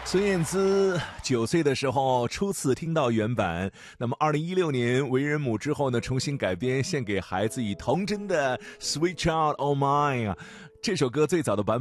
孙燕姿9岁的时候初次听到原版，那么2016年为人母之后呢，重新改编献给孩子以童真的 Sweet Child O' Mine 啊。这首歌最早的版